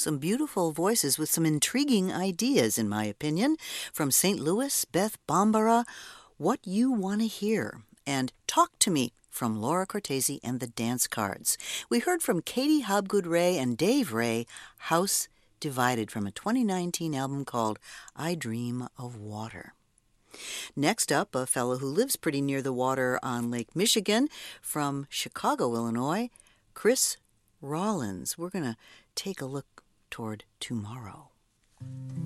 some beautiful voices with some intriguing ideas, in my opinion. From St. Louis, Beth Bambara, What You Want to Hear, and Talk to Me from Laura Cortese and the Dance Cards. We heard from Katie Hobgood Ray and Dave Ray, House Divided, from a 2019 album called I Dream of Water. Next up, a fellow who lives pretty near the water on Lake Michigan from Chicago, Illinois, Chris Rollins. We're going to take a look toward tomorrow.